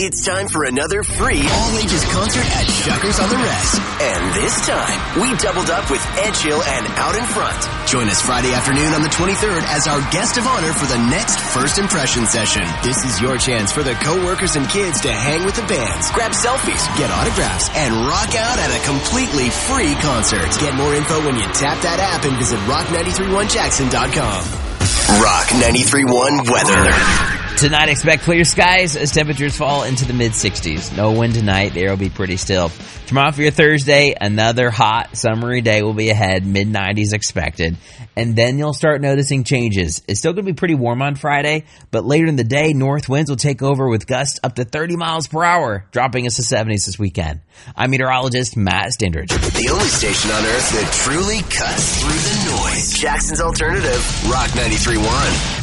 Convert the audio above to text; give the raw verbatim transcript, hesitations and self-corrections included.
It's time for another free all-ages concert at Shuckers on the Res. And this time, we doubled up with Edge Hill and Out in Front. Join us Friday afternoon on the twenty-third as our guest of honor for the next First Impression session. This is your chance for the co-workers and kids to hang with the bands, grab selfies, get autographs, and rock out at a completely free concert. Get more info when you tap that app and visit rock nine three one jackson dot com. Rock ninety-three point one weather. Tonight, expect clear skies as temperatures fall into the mid sixties. No wind tonight. The air will be pretty still. Tomorrow for your Thursday, another hot, summery day will be ahead. mid nineties expected. And then you'll start noticing changes. It's still going to be pretty warm on Friday, but later in the day, north winds will take over with gusts up to thirty miles per hour, dropping us to seventies this weekend. I'm meteorologist Matt Stindridge. The only station on earth that truly cuts through the noise. Jackson's Alternative, Rock ninety-three point one.